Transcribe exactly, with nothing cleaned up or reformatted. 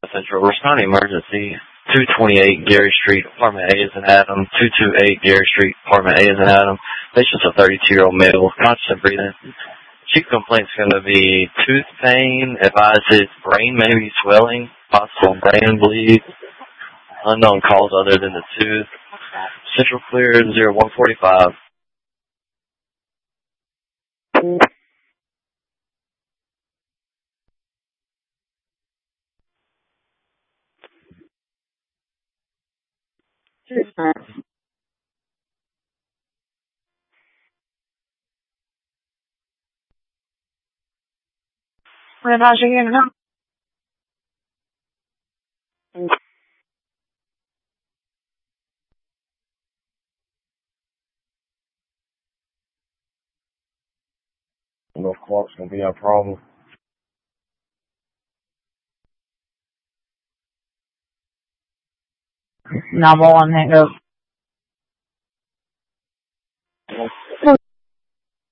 Central, responding emergency. two twenty-eight Gary Street, apartment A is an Adam. two twenty-eight Gary Street, apartment A is an Adam. Patient's a thirty-two-year-old male, conscious and breathing. Chief complaint's going to be tooth pain, advises brain may be swelling, possible brain bleed, unknown cause other than the tooth. Central clear zero one forty-five. What about you getting up? North Clark's going to be our problem. nine one one, hang up.